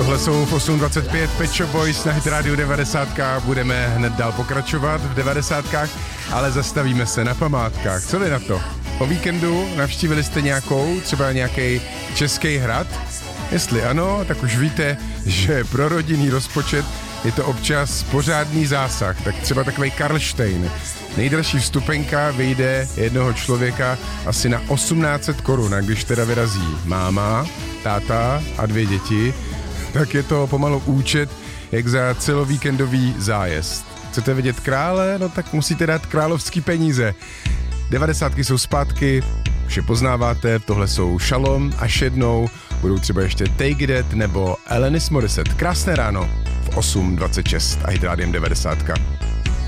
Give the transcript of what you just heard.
Tohle jsou v 8.25 Pet Shop Boys na Hit Radio 90. Budeme hned dál pokračovat v 90. ale zastavíme se na památkách. Co vy na to? Po víkendu navštívili jste třeba nějaký český hrad? Jestli ano, tak už víte, že pro rodinný rozpočet je to občas pořádný zásah. Tak třeba takovej Karlštejn. Nejdražší vstupenka vyjde jednoho člověka asi na 1800 korun, a když teda vyrazí máma, táta a 2 děti, tak je to pomalu účet, jak za celovíkendový zájezd. Chcete vidět krále? No tak musíte dát královský peníze. 90 jsou zpátky, vše poznáváte, tohle jsou Shalom, až jednou budou třeba ještě Take That nebo Alanis Morissette. Krásné ráno v 8.26 a Hit Rádiem 90.